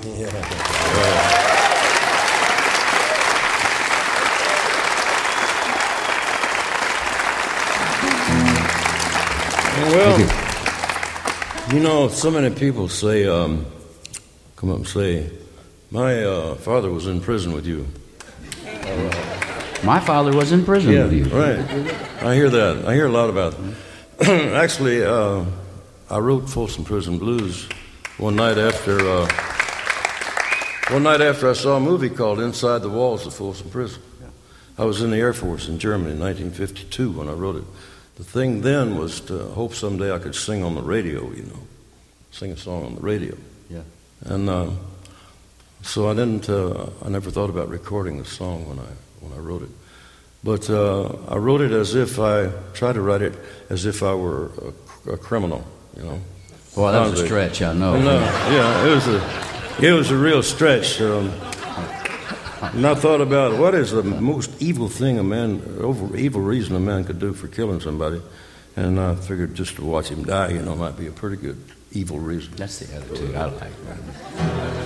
Well, you know, so many people say, come up and say, my father was in prison with you. My father was in prison with you. Right. I hear that. I hear a lot about it. Actually, I wrote Folsom Prison Blues one night after I saw a movie called Inside the Walls of Folsom Prison. I was in the Air Force in Germany in 1952 when I wrote it. The thing then was to hope someday I could sing on the radio, you know, sing a song on the radio. Yeah. And so I didn't. I never thought about recording the song when I wrote it. But I wrote it as if I tried to write it as if I were a criminal, you know. Boy, that was a stretch, I know. Yeah, it was a real stretch. And I thought about what is the most evil thing evil reason a man could do for killing somebody, and I figured just to watch him die, you know, might be a pretty good evil reason. That's the attitude I like.